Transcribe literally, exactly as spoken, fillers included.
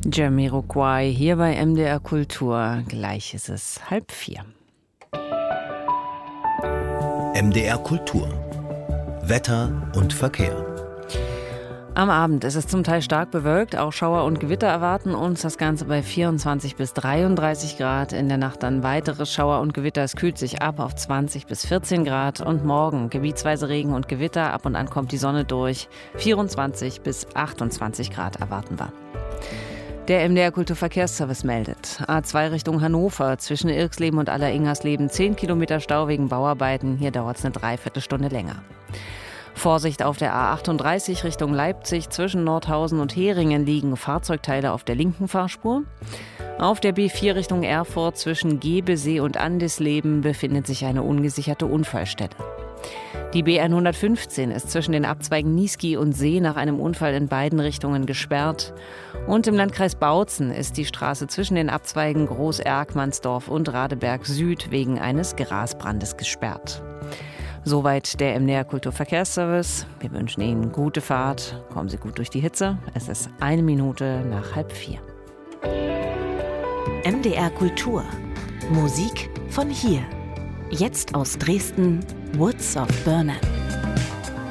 Jamiroquai hier bei M D R Kultur. Gleich ist es halb vier. M D R Kultur. Wetter und Verkehr. Am Abend ist es zum Teil stark bewölkt, auch Schauer und Gewitter erwarten uns, das Ganze bei vierundzwanzig bis dreiunddreißig Grad. In der Nacht dann weitere Schauer und Gewitter, es kühlt sich ab auf zwanzig bis vierzehn Grad und morgen gebietsweise Regen und Gewitter, ab und an kommt die Sonne durch, vierundzwanzig bis achtundzwanzig Grad erwarten wir. Der M D R Kulturverkehrsservice meldet. A zwei Richtung Hannover, zwischen Irxleben und Aller-Ingersleben zehn Kilometer Stau wegen Bauarbeiten, hier dauert es eine Dreiviertelstunde länger. Vorsicht auf der A achtunddreißig Richtung Leipzig, zwischen Nordhausen und Heringen liegen Fahrzeugteile auf der linken Fahrspur. Auf der B vier Richtung Erfurt zwischen Gebesee und Andisleben befindet sich eine ungesicherte Unfallstelle. Die B hundertfünfzehn ist zwischen den Abzweigen Niesky und See nach einem Unfall in beiden Richtungen gesperrt. Und im Landkreis Bautzen ist die Straße zwischen den Abzweigen Groß-Erkmannsdorf und Radeberg Süd wegen eines Grasbrandes gesperrt. Soweit der M D R Kulturverkehrsservice. Wir wünschen Ihnen gute Fahrt. Kommen Sie gut durch die Hitze. Es ist eine Minute nach halb vier. M D R Kultur. Musik von hier. Jetzt aus Dresden, Woods of Burnham.